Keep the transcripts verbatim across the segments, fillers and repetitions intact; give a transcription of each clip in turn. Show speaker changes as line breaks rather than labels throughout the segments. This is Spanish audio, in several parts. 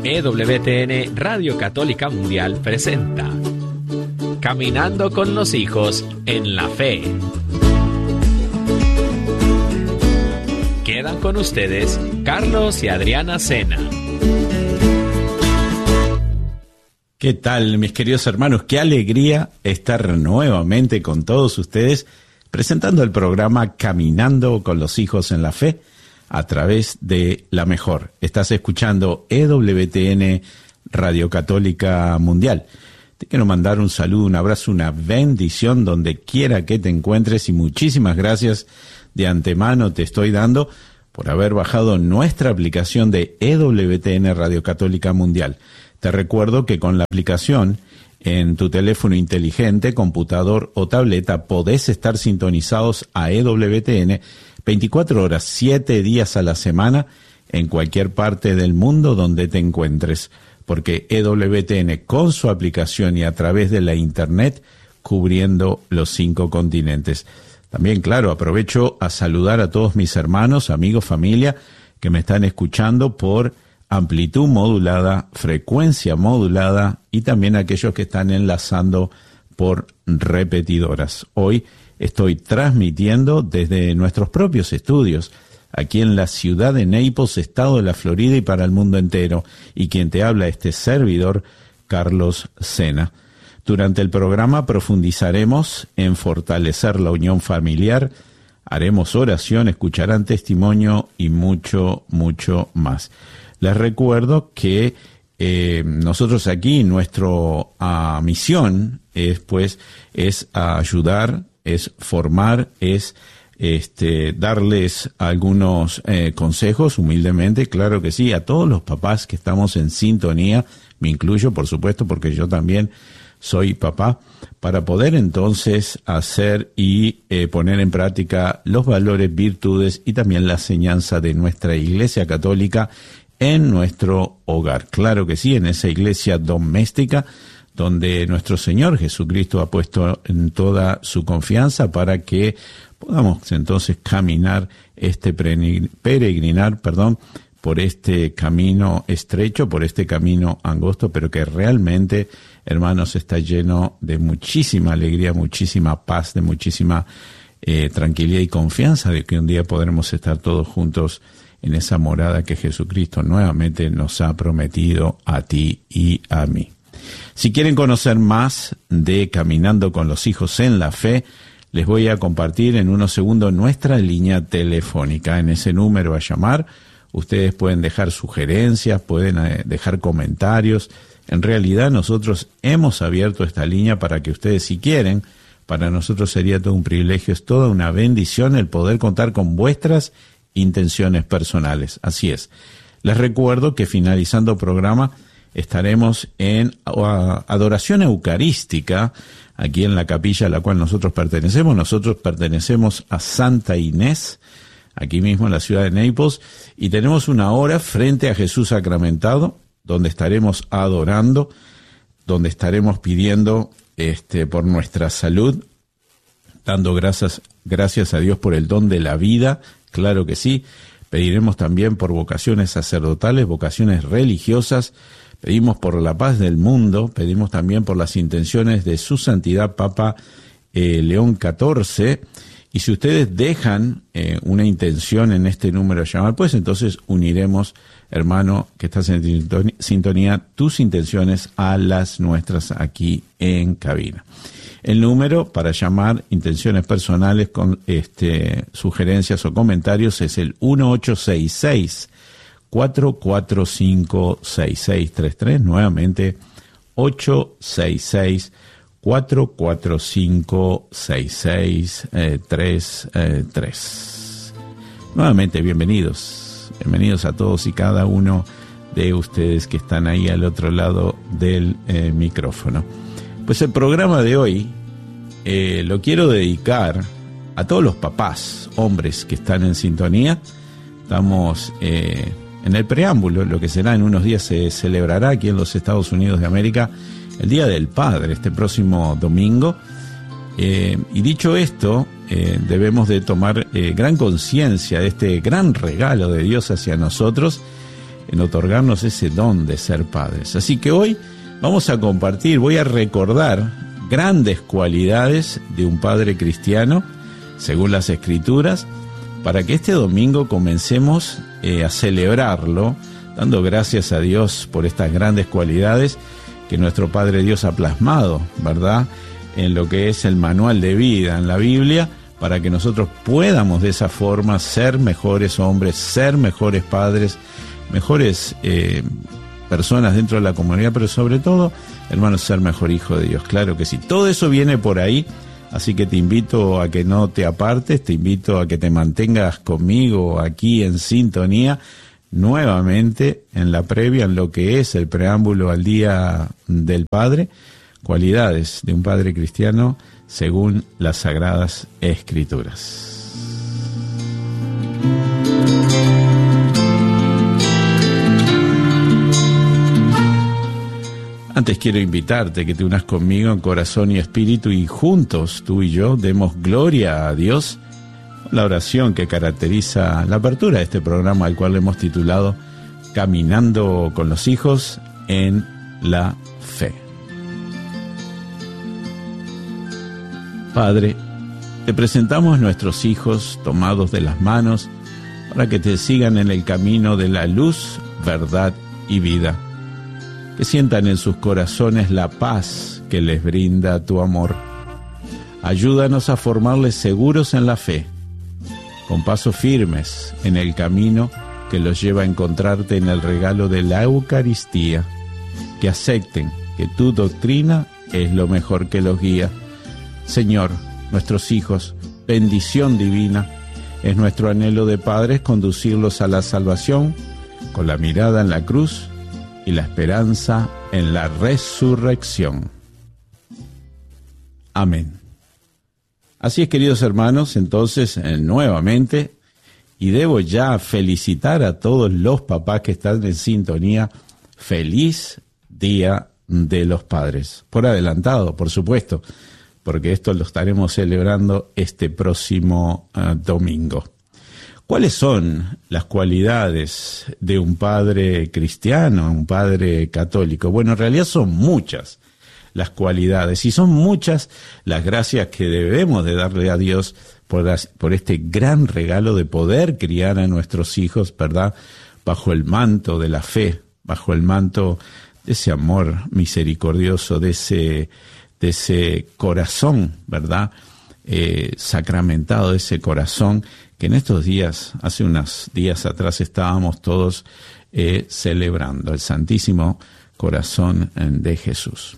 E W T N Radio Católica Mundial presenta Caminando con los hijos en la fe. Quedan con ustedes Carlos y Adriana Sena.
¿Qué tal, mis queridos hermanos? Qué alegría estar nuevamente con todos ustedes presentando el programa Caminando con los hijos en la fe a través de La Mejor. Estás escuchando E W T N Radio Católica Mundial. Te quiero mandar un saludo, un abrazo, una bendición donde quiera que te encuentres y muchísimas gracias de antemano te estoy dando por haber bajado nuestra aplicación de E W T N Radio Católica Mundial. Te recuerdo que con la aplicación en tu teléfono inteligente, computador o tableta podés estar sintonizados a E W T N veinticuatro horas, siete días a la semana en cualquier parte del mundo donde te encuentres, porque E W T N con su aplicación y a través de la internet cubriendo los cinco continentes. También, claro, aprovecho a saludar a todos mis hermanos, amigos, familia que me están escuchando por amplitud modulada, frecuencia modulada y también aquellos que están enlazando por repetidoras. Hoy estoy transmitiendo desde nuestros propios estudios, aquí en la ciudad de Naples, estado de la Florida y para el mundo entero. Y quien te habla, este servidor, Carlos Sena. Durante el programa profundizaremos en fortalecer la unión familiar, haremos oración, escucharán testimonio y mucho, mucho más. Les recuerdo que eh, nosotros aquí, nuestra uh, misión es, pues, es ayudar, es formar, es este, darles algunos eh, consejos, humildemente, claro que sí, a todos los papás que estamos en sintonía, me incluyo, por supuesto, porque yo también soy papá, para poder entonces hacer y eh, poner en práctica los valores, virtudes y también la enseñanza de nuestra Iglesia Católica en nuestro hogar. Claro que sí, en esa iglesia doméstica donde nuestro Señor Jesucristo ha puesto en toda su confianza para que podamos entonces caminar este peregrinar, perdón, por este camino estrecho, por este camino angosto, pero que realmente, hermanos, está lleno de muchísima alegría, muchísima paz, de muchísima eh, tranquilidad y confianza de que un día podremos estar todos juntos en esa morada que Jesucristo nuevamente nos ha prometido a ti y a mí. Si quieren conocer más de Caminando con los Hijos en la Fe, les voy a compartir en unos segundos nuestra línea telefónica. En ese número a llamar, ustedes pueden dejar sugerencias, pueden dejar comentarios. En realidad nosotros hemos abierto esta línea para que ustedes, si quieren, para nosotros sería todo un privilegio, es toda una bendición el poder contar con vuestras intenciones personales. Así es. Les recuerdo que finalizando programa estaremos en adoración eucarística aquí en la capilla a la cual nosotros pertenecemos. Nosotros pertenecemos a Santa Inés, aquí mismo en la ciudad de Naples, y tenemos una hora frente a Jesús sacramentado, donde estaremos adorando, donde estaremos pidiendo este por nuestra salud, dando gracias, gracias a Dios por el don de la vida. Claro que sí, pediremos también por vocaciones sacerdotales, vocaciones religiosas, pedimos por la paz del mundo, pedimos también por las intenciones de su santidad Papa eh, León catorce, y si ustedes dejan eh, una intención en este número a llamar, pues entonces uniremos, hermano, que estás en sintonía, tus intenciones a las nuestras aquí en cabina. El número para llamar intenciones personales con este sugerencias o comentarios es el uno ocho seis seis, cuatro cuatro cinco, seis seis tres tres, nuevamente ocho seis seis, cuatro cuatro cinco, seis seis tres tres. Nuevamente, bienvenidos, bienvenidos a todos y cada uno de ustedes que están ahí al otro lado del eh, micrófono. Pues el programa de hoy eh, lo quiero dedicar a todos los papás, hombres que están en sintonía. Estamos eh, en el preámbulo, lo que será en unos días se celebrará aquí en los Estados Unidos de América el Día del Padre, este próximo domingo. Eh, y dicho esto, eh, debemos de tomar eh, gran conciencia de este gran regalo de Dios hacia nosotros, en otorgarnos ese don de ser padres. Así que hoy vamos a compartir, voy a recordar grandes cualidades de un padre cristiano, según las Escrituras, para que este domingo comencemos eh, a celebrarlo, dando gracias a Dios por estas grandes cualidades que nuestro Padre Dios ha plasmado, ¿verdad?, en lo que es el manual de vida en la Biblia, para que nosotros podamos de esa forma ser mejores hombres, ser mejores padres, mejores eh, personas dentro de la comunidad, pero sobre todo, hermanos, ser mejor hijo de Dios. Claro que sí, todo eso viene por ahí, así que te invito a que no te apartes, te invito a que te mantengas conmigo aquí en sintonía, nuevamente en la previa, en lo que es el preámbulo al Día del Padre, cualidades de un padre cristiano según las Sagradas Escrituras. Antes quiero invitarte que te unas conmigo en corazón y espíritu y juntos, tú y yo, demos gloria a Dios, la oración que caracteriza la apertura de este programa, al cual hemos titulado Caminando con los hijos en la fe. Padre, te presentamos nuestros hijos tomados de las manos para que te sigan en el camino de la luz, verdad y vida. Que sientan en sus corazones la paz que les brinda tu amor. Ayúdanos a formarles seguros en la fe, con pasos firmes en el camino que los lleva a encontrarte en el regalo de la Eucaristía. Que acepten que tu doctrina es lo mejor que los guía. Señor, nuestros hijos, bendición divina, es nuestro anhelo de padres conducirlos a la salvación con la mirada en la cruz y la esperanza en la resurrección. Amén. Así es, queridos hermanos, entonces eh, nuevamente, y debo ya felicitar a todos los papás que están en sintonía, feliz Día de los Padres, por adelantado, por supuesto, porque esto lo estaremos celebrando este próximo uh, domingo. ¿Cuáles son las cualidades de un padre cristiano, un padre católico? Bueno, en realidad son muchas las cualidades y son muchas las gracias que debemos de darle a Dios por, las, por este gran regalo de poder criar a nuestros hijos, ¿verdad?, bajo el manto de la fe, bajo el manto de ese amor misericordioso, de ese de ese corazón, ¿verdad?, eh, sacramentado, de ese corazón que en estos días, hace unos días atrás, estábamos todos eh, celebrando el Santísimo Corazón de Jesús.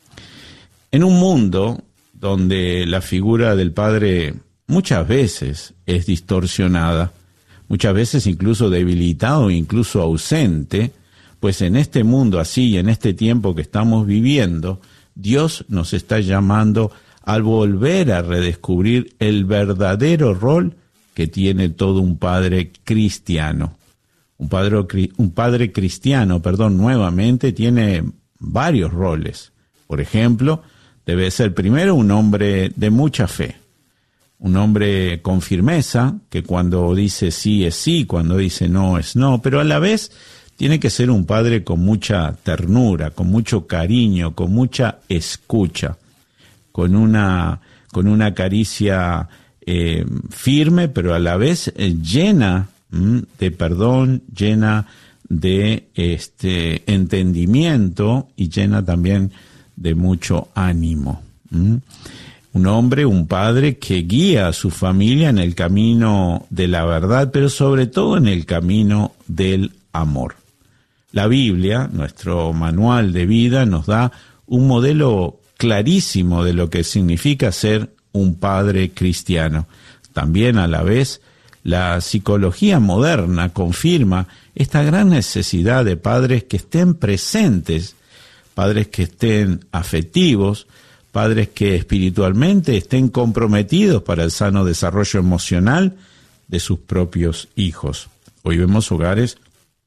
En un mundo donde la figura del Padre muchas veces es distorsionada, muchas veces incluso debilitado, incluso ausente, pues en este mundo así, en este tiempo que estamos viviendo, Dios nos está llamando a volver a redescubrir el verdadero rol que tiene todo un padre cristiano. Un padre, un padre cristiano, perdón, nuevamente tiene varios roles. Por ejemplo, debe ser primero un hombre de mucha fe, un hombre con firmeza, que cuando dice sí es sí, cuando dice no es no, pero a la vez tiene que ser un padre con mucha ternura, con mucho cariño, con mucha escucha, con una, con una caricia eh, firme, pero a la vez eh, llena mm, de perdón, llena de este entendimiento y llena también de mucho ánimo. ¿Mm? Un hombre, un padre que guía a su familia en el camino de la verdad, pero sobre todo en el camino del amor. La Biblia, nuestro manual de vida, nos da un modelo clarísimo de lo que significa ser un padre cristiano. También a la vez, la psicología moderna confirma esta gran necesidad de padres que estén presentes, padres que estén afectivos, padres que espiritualmente estén comprometidos para el sano desarrollo emocional de sus propios hijos. Hoy vemos hogares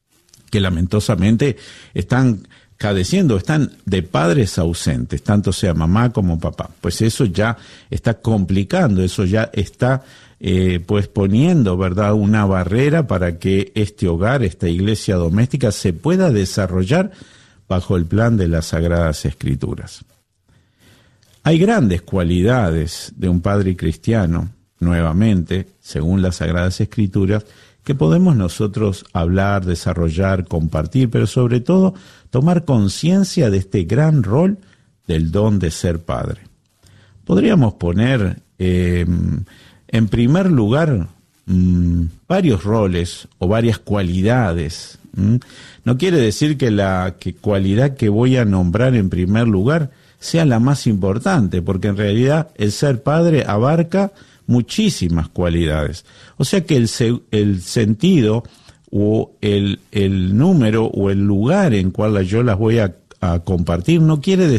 que lamentosamente están cadeciendo, están de padres ausentes, tanto sea mamá como papá. Pues eso ya está complicando, eso ya está eh, pues poniendo, ¿verdad?, una barrera para que este hogar, esta iglesia doméstica se pueda desarrollar bajo el plan de las Sagradas Escrituras. Hay grandes cualidades de un padre cristiano, nuevamente, según las Sagradas Escrituras, que podemos nosotros hablar, desarrollar, compartir, pero sobre todo tomar conciencia de este gran rol del don de ser padre. Podríamos poner eh, en primer lugar mmm, varios roles o varias cualidades. ¿Mm? No quiere decir que la que cualidad que voy a nombrar en primer lugar sea la más importante, porque en realidad el ser padre abarca muchísimas cualidades. O sea que el, el sentido o el, el número o el lugar en cual yo las voy a, a compartir no quiere decir